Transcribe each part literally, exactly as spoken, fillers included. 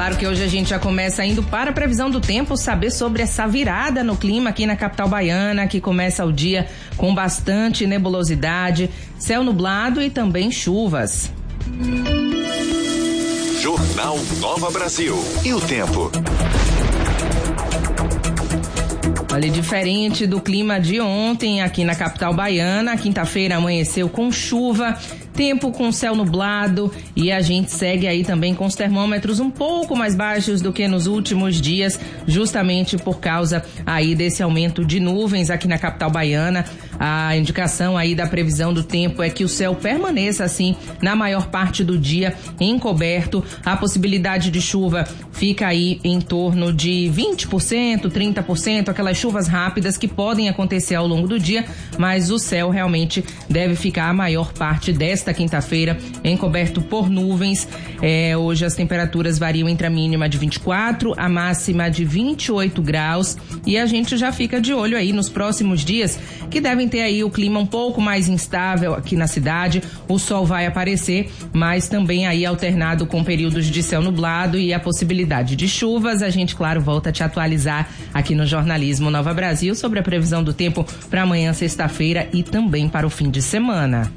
claro que hoje a gente já começa indo para a previsão do tempo, saber sobre essa virada no clima aqui na capital baiana, que começa o dia com bastante nebulosidade, céu nublado e também chuvas. Jornal Nova Brasil. E o tempo? Olha, diferente do clima de ontem aqui na capital baiana, quinta-feira amanheceu com chuva, tempo com céu nublado e a gente segue aí também com os termômetros um pouco mais baixos do que nos últimos dias, justamente por causa aí desse aumento de nuvens aqui na capital baiana. A indicação aí da previsão do tempo é que o céu permaneça assim na maior parte do dia encoberto. A possibilidade de chuva fica aí em torno de vinte por cento, trinta por cento, aquelas chuvas rápidas que podem acontecer ao longo do dia, mas o céu realmente deve ficar a maior parte desta quinta-feira encoberto por nuvens. É, hoje as temperaturas variam entre a mínima de vinte e quatro, a máxima de vinte e oito graus, e a gente já fica de olho aí nos próximos dias, que devem ter aí o clima um pouco mais instável aqui na cidade. O sol vai aparecer, mas também aí alternado com períodos de céu nublado e a possibilidade de chuvas. A gente, claro, volta a te atualizar aqui no Jornalismo Nova Brasil sobre a previsão do tempo para amanhã, sexta-feira, e também para o fim de semana.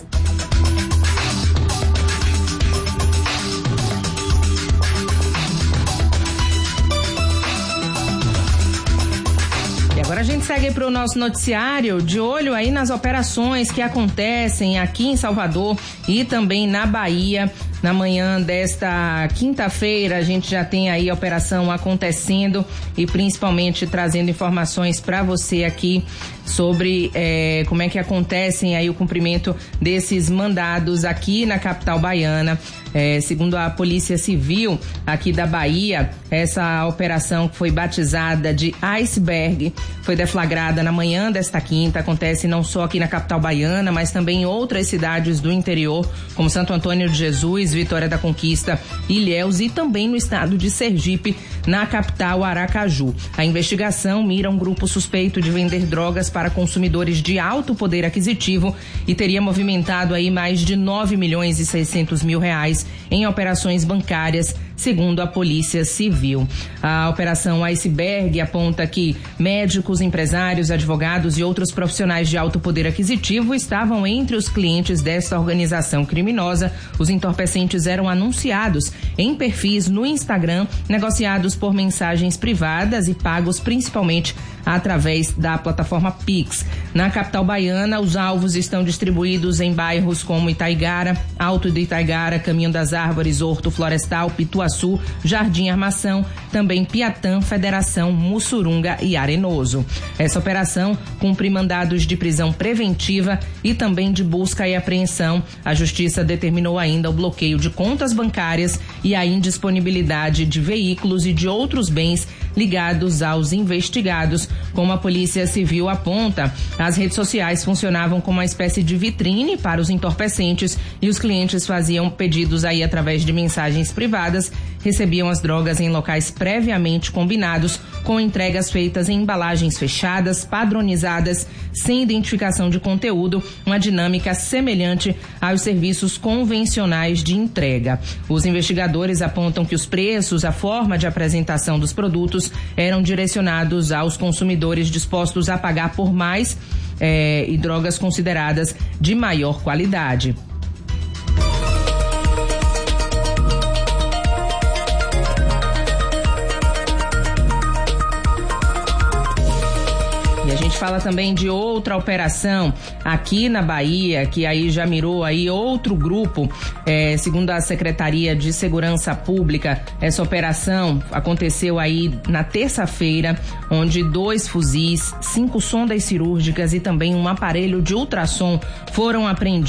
Agora a gente segue para o nosso noticiário, de olho aí nas operações que acontecem aqui em Salvador e também na Bahia. Na manhã desta quinta-feira, a gente já tem aí a operação acontecendo e principalmente trazendo informações para você aqui sobre eh, como é que acontecem aí o cumprimento desses mandados aqui na capital baiana. Eh, segundo a Polícia Civil aqui da Bahia, essa operação que foi batizada de Iceberg foi deflagrada na manhã desta quinta. Acontece não só aqui na capital baiana, mas também em outras cidades do interior, como Santo Antônio de Jesus, Vitória da Conquista, Ilhéus e também no estado de Sergipe, na capital Aracaju. A investigação mira um grupo suspeito de vender drogas para consumidores de alto poder aquisitivo e teria movimentado aí mais de nove milhões e seiscentos mil reais em operações bancárias, segundo a Polícia Civil. A operação Iceberg aponta que médicos, empresários, advogados e outros profissionais de alto poder aquisitivo estavam entre os clientes desta organização criminosa. Os entorpecentes eram anunciados em perfis no Instagram, negociados por mensagens privadas e pagos principalmente através da plataforma Pix. Na capital baiana, os alvos estão distribuídos em bairros como Itaigara, Alto de Itaigara, Caminho das Árvores, Horto Florestal, Pituaçu, Jardim Armação, também Piatã, Federação, Mussurunga e Arenoso. Essa operação cumpre mandados de prisão preventiva e também de busca e apreensão. A Justiça determinou ainda o bloqueio de contas bancárias e a indisponibilidade de veículos e de outros bens ligados aos investigados. Como a Polícia Civil aponta, as redes sociais funcionavam como uma espécie de vitrine para os entorpecentes e os clientes faziam pedidos aí através de mensagens privadas, recebiam as drogas em locais previamente combinados, com entregas feitas em embalagens fechadas, padronizadas, sem identificação de conteúdo, uma dinâmica semelhante aos serviços convencionais de entrega. Os investigadores apontam que os preços, a forma de apresentação dos produtos eram direcionados aos consumidores dispostos a pagar por mais eh, e drogas consideradas de maior qualidade. E a gente fala também de outra operação aqui na Bahia, que aí já mirou aí outro grupo, é, segundo a Secretaria de Segurança Pública. Essa operação aconteceu aí na terça-feira, onde dois fuzis, cinco sondas cirúrgicas e também um aparelho de ultrassom foram apreendidos